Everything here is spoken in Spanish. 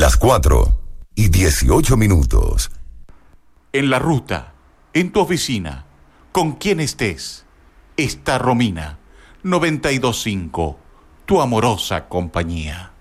Las 4:18. En la ruta, en tu oficina, con quien estés, está Romina 925, tu amorosa compañía.